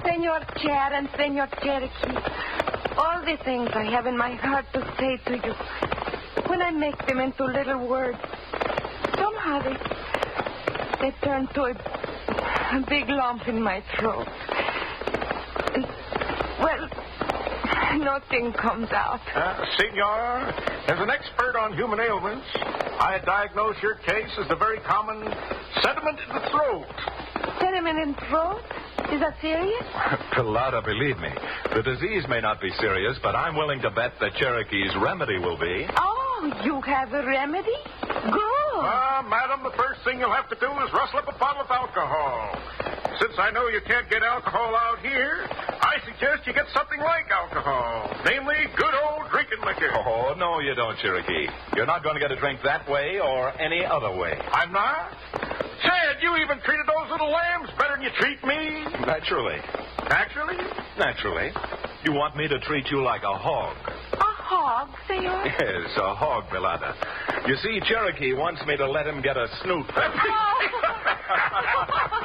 Senor Chair and Senor Cherokee, all the things I have in my heart to say to you, when I make them into little words, somehow they turn to a big lump in my throat. And, well, nothing comes out. Senor, as an expert on human ailments, I diagnose your case as the very common sediment in the throat. Sediment in throat? Is that serious? Pilata, believe me, the disease may not be serious, but I'm willing to bet that Cherokee's remedy will be. Oh, you have a remedy? Good. Madam, the first thing you'll have to do is rustle up a bottle of alcohol. Since I know you can't get alcohol out here, I suggest you get something like alcohol. Namely, good old drinking liquor. Oh, no, you don't, Cherokee. You're not going to get a drink that way or any other way. I'm not? Said you even treated those little lambs better than you treat me. Naturally. Naturally? Naturally. You want me to treat you like a hog. A hog, senor? Yes, a hog, Pilata. You see, Cherokee wants me to let him get a snoot. Oh.